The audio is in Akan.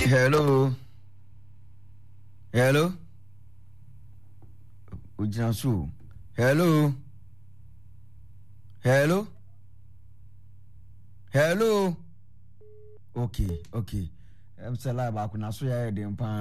Hello. Hello. Ujinasu. Hello. Hello. Hello. Okay. I'm saying like, I couldn't say I didn't